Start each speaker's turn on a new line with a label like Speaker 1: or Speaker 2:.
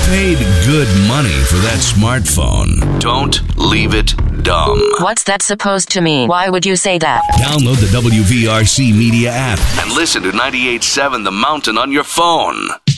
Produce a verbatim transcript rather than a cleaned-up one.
Speaker 1: paid good money for that smartphone. Don't leave it dumb.
Speaker 2: What's that supposed to mean? Why would you say that?
Speaker 1: Download the W V R C Media app and listen to ninety-eight point seven The Mountain on your phone.